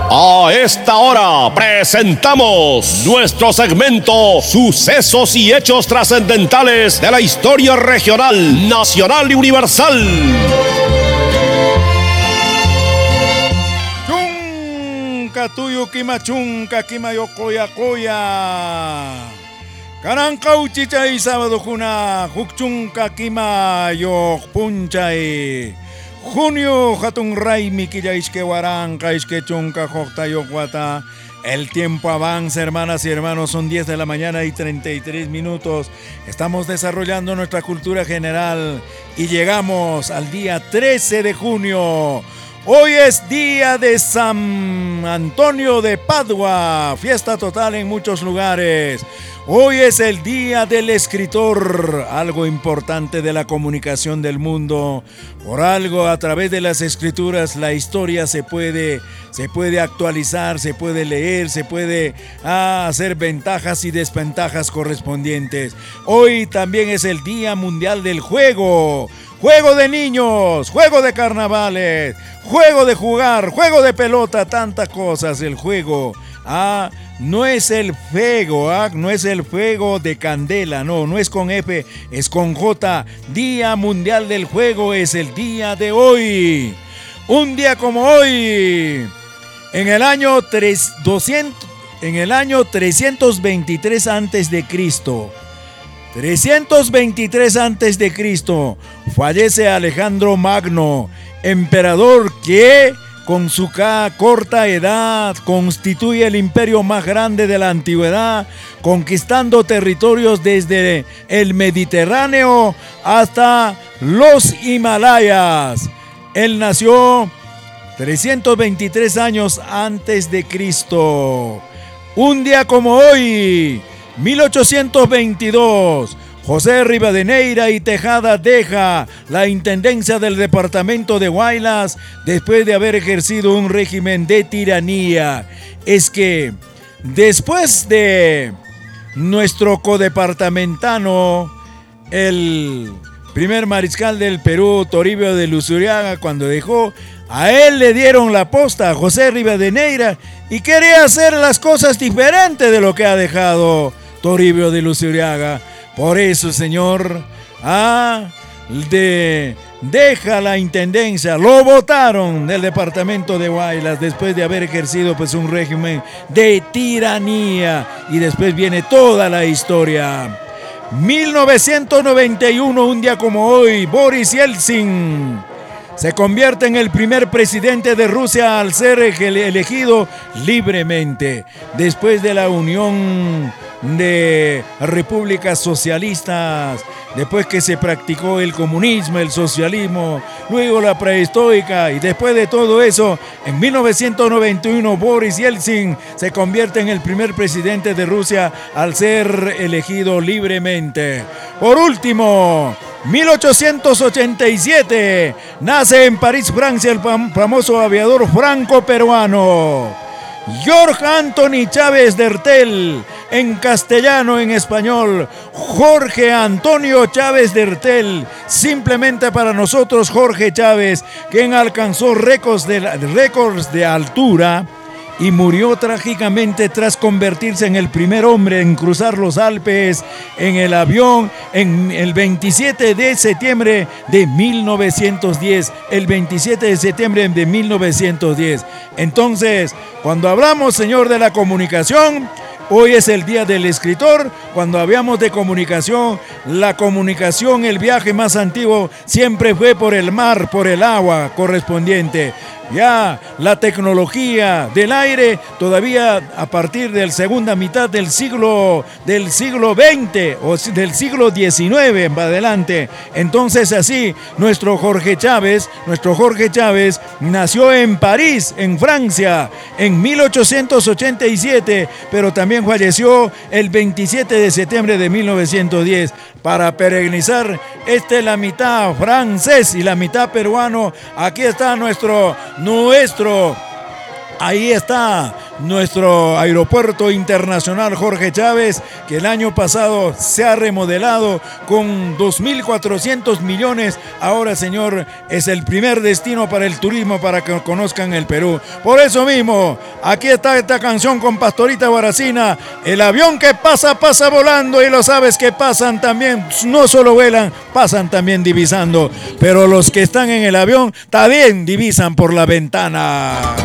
A esta hora presentamos nuestro segmento Sucesos y Hechos Trascendentales de la Historia Regional, Nacional y Universal. Chunka tuyo kima chunka kima yokoya koya. Karankauchi chay sábado juna hukchunka kima yok punchay. Junio hatun raimi que ya isque huaranca isque chunca jokta yokwata. El tiempo avanza, hermanas y hermanos, son 10 de la mañana y 33 minutos. Estamos desarrollando nuestra cultura general y llegamos al día 13 de junio. Hoy es día de San Antonio de Padua, fiesta total en muchos lugares. Hoy es el día del escritor, algo importante de la comunicación del mundo. Por algo, a través de las escrituras, la historia se puede actualizar, se puede leer, se puede hacer ventajas y desventajas correspondientes. Hoy también es el Día Mundial del Juego. Juego de niños, juego de carnavales, juego de jugar, juego de pelota, tantas cosas. El juego, no es el fuego, no es el fuego de candela, no es con F, es con J. Día Mundial del Juego es el día de hoy. Un día como hoy, en el año 323 antes de Cristo. 323 antes de Cristo fallece Alejandro Magno, emperador que con su corta edad constituye el imperio más grande de la antigüedad, conquistando territorios desde el Mediterráneo hasta los Himalayas. Él nació 323 años antes de Cristo. Un día como hoy, 1822, José Rivadeneira y Tejada deja la intendencia del departamento de Huaylas después de haber ejercido un régimen de tiranía. Es que después de nuestro codepartamentano, el primer mariscal del Perú, Toribio de Luzuriaga, cuando dejó, a él le dieron la posta a José Rivadeneira y quería hacer las cosas diferentes de lo que ha dejado Toribio de Luzuriaga. Por eso, señor, deja la intendencia. Lo votaron del departamento de Huaylas después de haber ejercido pues un régimen de tiranía. Y después viene toda la historia. 1991, un día como hoy, Boris Yeltsin se convierte en el primer presidente de Rusia al ser elegido libremente después de la unión de repúblicas socialistas, después que se practicó el comunismo, el socialismo, luego la prehistórica, y después de todo eso, en 1991 Boris Yeltsin se convierte en el primer presidente de Rusia al ser elegido libremente. Por último, 1887 nace en París, Francia, el famoso aviador franco-peruano George Anthony Chávez Dertel, en castellano, en español, Jorge Antonio Chávez Dertel, simplemente para nosotros Jorge Chávez, quien alcanzó récords de altura y murió trágicamente tras convertirse en el primer hombre en cruzar los Alpes en el avión en el 27 de septiembre de 1910. El 27 de septiembre de 1910. Entonces, cuando hablamos, señor, de la comunicación, hoy es el día del escritor. Cuando hablamos de comunicación, la comunicación, el viaje más antiguo siempre fue por el mar, por el agua correspondiente. Ya la tecnología del aire todavía a partir de la segunda mitad del siglo XX o del siglo XIX en adelante. Entonces así nuestro Jorge Chávez nació en París, en Francia, en 1887, pero también falleció el 27 de septiembre de 1910 para peregrinizar. La mitad francés y la mitad peruano. Aquí está ahí está nuestro aeropuerto internacional Jorge Chávez, que el año pasado se ha remodelado con 2.400 millones. Ahora, señor, es el primer destino para el turismo, para que conozcan el Perú. Por eso mismo, Aquí está esta canción con Pastorita Baracina. El avión que pasa, pasa volando, y los aves que pasan también, no solo vuelan, pasan también divisando. Pero los que están en el avión también divisan por la ventana.